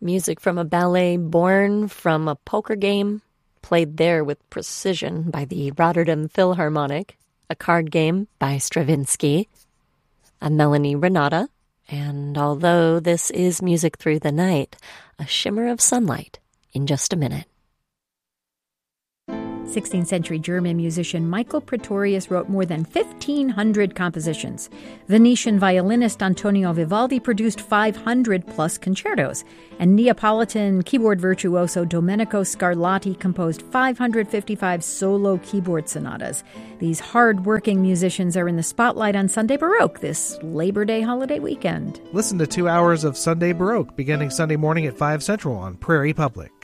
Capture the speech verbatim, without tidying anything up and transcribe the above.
Music from a ballet born from a poker game, played there with precision by the Rotterdam Philharmonic, a card game by Stravinsky, a Melanie Renata, and although this is music through the night, a shimmer of sunlight in just a minute. sixteenth century German musician Michael Praetorius wrote more than fifteen hundred compositions. Venetian violinist Antonio Vivaldi produced five hundred plus concertos. And Neapolitan keyboard virtuoso Domenico Scarlatti composed five hundred fifty-five solo keyboard sonatas. These hard-working musicians are in the spotlight on Sunday Baroque this Labor Day holiday weekend. Listen to two hours of Sunday Baroque beginning Sunday morning at five Central on Prairie Public.